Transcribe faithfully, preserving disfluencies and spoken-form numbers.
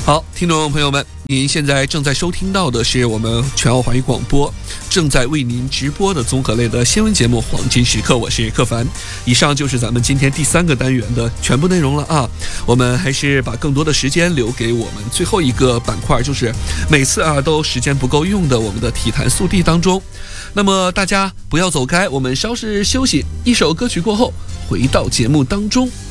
好，听众朋友们，您现在正在收听到的是我们全澳华语广播正在为您直播的综合类的新闻节目《黄金时刻》，我是柯凡。以上就是咱们今天第三个单元的全部内容了啊。我们还是把更多的时间留给我们最后一个板块，就是每次啊都时间不够用的我们的体坛速递当中。那么大家不要走开，我们稍事休息，一首歌曲过后回到节目当中。